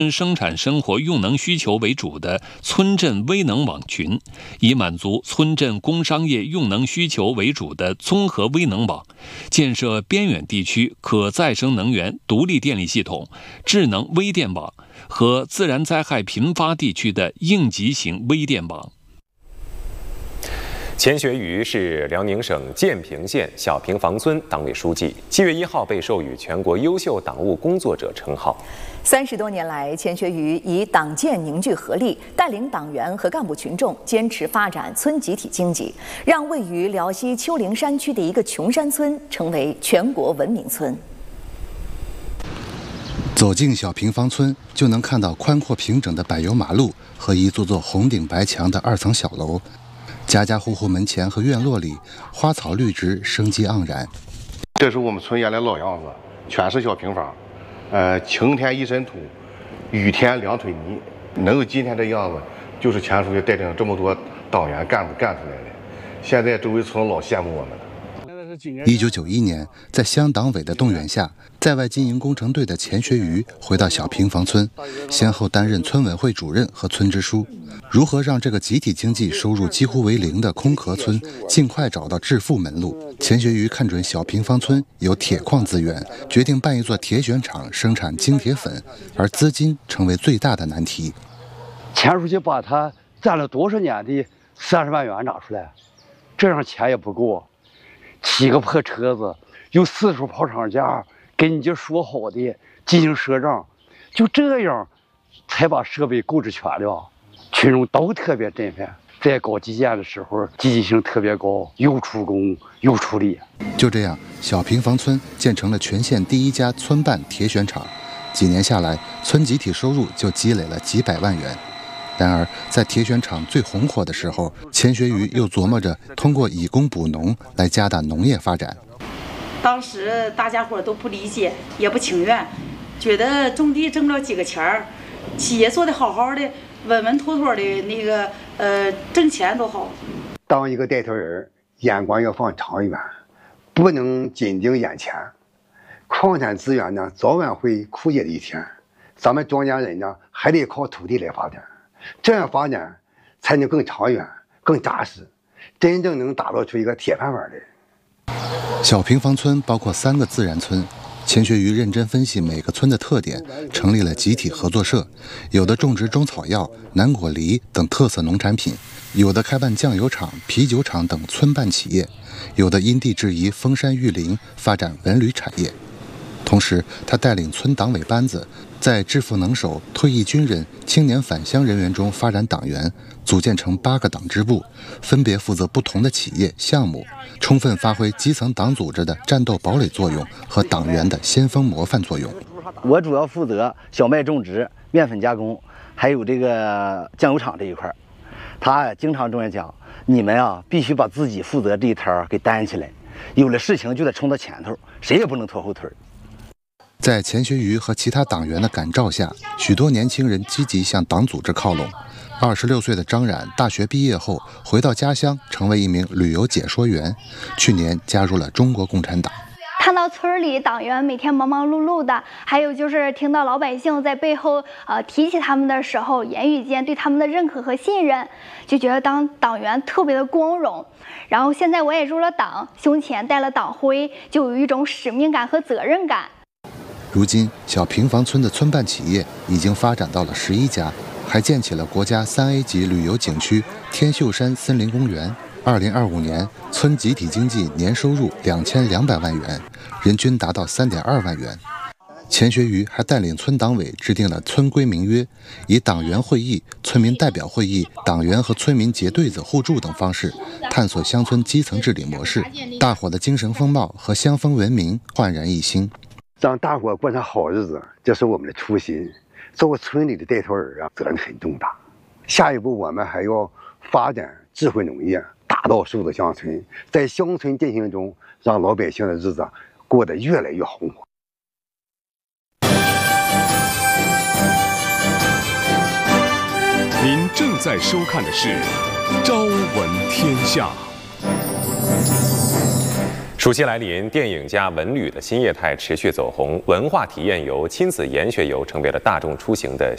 生产生活用能需求为主的村镇微能网群，以满足村镇工商业用能需求为主的综合微能网，建设边远地区可再生能源独立电力系统、智能微电网和自然灾害频发地区的应急型微电网。 钱学瑜是辽宁省建平县小平房村党委书记，7月1号被授予全国优秀党务工作者称号。 30多年来，钱学瑜以党建凝聚合力，带领党员和干部群众坚持发展村集体经济，让位于辽西丘陵山区的一个穷山村成为全国文明村。 走进小平房村，就能看到宽阔平整的柏油马路和一座座红顶白墙的2层小楼。家家户户门前和院落里，花草绿植，生机盎然。 这是我们村原来老样子，全是小平房，晴天一身土，雨天2腿泥，能有今天这样子，就是钱书记带领这么多党员干部干出来的。现在周围村老羡慕我们了。 1991年，在乡党委的动员下，在外经营工程队的钱学瑜回到小平房村，先后担任村委会主任和村支书。如何让这个集体经济收入几乎为0的空壳村尽快找到致富门路？钱学瑜看准小平房村有铁矿资源，决定办一座铁卷厂生产精铁粉，而资金成为最大的难题。 钱书记把他攒了多少年的30万元拿出来，这样钱也不够。7个破车子，有4处跑场架，跟你就说好的进行赊账，就这样才把设备购置全了。群众都特别振奋，在搞基建的时候积极性特别高，又出工又出力。 就这样，小平房村建成了全县第1家村办铁选厂。几年下来，村集体收入就积累了几百万元。然而，在铁选厂最红火的时候，钱学瑜又琢磨着通过以工补农来加大农业发展。 当时大家伙都不理解，也不情愿，觉得种地挣不了几个钱儿，企业做得好好的，稳稳妥妥的那个挣钱多好。 当一个带头人，眼光要放长远，不能紧盯眼前。矿产资源呢，早晚会枯竭的一天，咱们庄稼人呢，还得靠土地来发展。这样发展才能更长远、更扎实，真正能打造出一个铁饭碗来。 小平房村包括3个自然村，钱学瑜认真分析每个村的特点，成立了集体合作社，有的种植中草药、南果梨等特色农产品，有的开办酱油厂、啤酒厂等村办企业，有的因地制宜封山育林，发展文旅产业。同时，他带领村党委班子在致富能手、退役军人、青年返乡人员中发展党员，组建成8个党支部，分别负责不同的企业项目，充分发挥基层党组织的战斗堡垒作用和党员的先锋模范作用。 我主要负责小麦种植、面粉加工，还有这个酱油厂这一块。他经常这么讲，你们啊必须把自己负责这一摊给担起来，有了事情就得冲到前头，谁也不能拖后腿。 在钱学瑜和其他党员的感召下，许多年轻人积极向党组织靠拢。26岁的张冉大学毕业后回到家乡，成为一名旅游解说员。去年加入了中国共产党。 看到村里党员每天忙忙碌碌的，还有就是听到老百姓在背后提起他们的时候，言语间对他们的认可和信任，就觉得当党员特别的光荣。然后现在我也入了党，胸前带了党徽，就有一种使命感和责任感。 如今，小平房村的村办企业已经发展到了11家，还建起了国家3A 级旅游景区天秀山森林公园。2025年，村集体经济年收入2200万元，人均达到3.2万元。钱学瑜还带领村党委制定了村规民约，以党员会议、村民代表会议、党员和村民结对子互助等方式，探索乡村基层治理模式，大伙的精神风貌和乡风文明焕然一新。 让大伙过上好日子，这是我们的初心。作为村里的带头人啊，责任很重大。下一步，我们还要发展智慧农业，打造数字乡村，在乡村振兴中，让老百姓的日子过得越来越红火。 您正在收看的是《朝闻天下》。 暑期来临，电影加文旅的新业态持续走红，文化体验游、亲子研学游成为了大众出行的